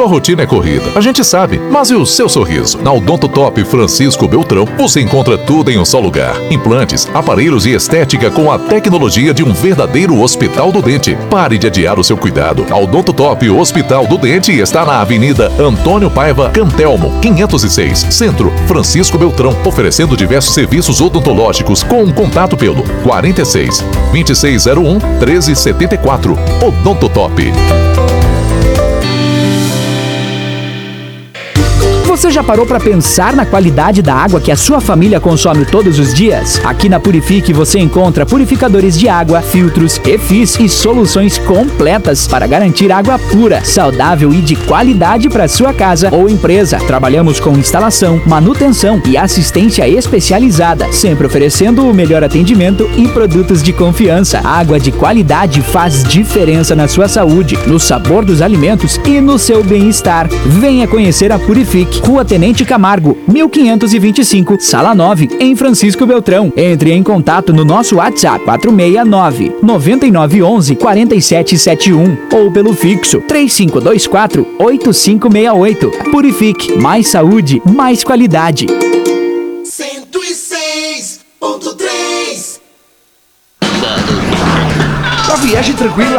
Sua rotina é corrida, a gente sabe, mas e o seu sorriso? Na Odonto Top Francisco Beltrão, você encontra tudo em um só lugar. Implantes, aparelhos e estética com a tecnologia de um verdadeiro hospital do dente. Pare de adiar o seu cuidado. A Odonto Top Hospital do Dente está na Avenida Antônio Paiva Cantelmo, 506, Centro, Francisco Beltrão, oferecendo diversos serviços odontológicos com um contato pelo 46 2601 1374. Odonto Top. Você já parou para pensar na qualidade da água que a sua família consome todos os dias? Aqui na Purifique você encontra purificadores de água, filtros, refis e soluções completas para garantir água pura, saudável e de qualidade para sua casa ou empresa. Trabalhamos com instalação, manutenção e assistência especializada, sempre oferecendo o melhor atendimento e produtos de confiança. Água de qualidade faz diferença na sua saúde, no sabor dos alimentos e no seu bem-estar. Venha conhecer a Purifique. Rua Tenente Camargo, 1525, Sala 9, em Francisco Beltrão. Entre em contato no nosso WhatsApp 469-9911-4771 ou pelo fixo 3524-8568. Purifique, mais saúde, mais qualidade. 106.3. A viagem tranquila